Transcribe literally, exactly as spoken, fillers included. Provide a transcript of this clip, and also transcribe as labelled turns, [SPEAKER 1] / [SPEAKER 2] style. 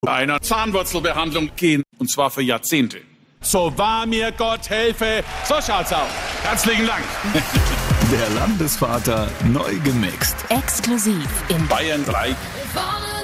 [SPEAKER 1] einer Zahnwurzelbehandlung gehen, und zwar für Jahrzehnte.
[SPEAKER 2] So wahr mir Gott helfe, so schaut's aus.
[SPEAKER 1] Herzlichen Dank.
[SPEAKER 3] Der Landesvater neu gemixt.
[SPEAKER 4] Exklusiv in
[SPEAKER 1] Bayern drei.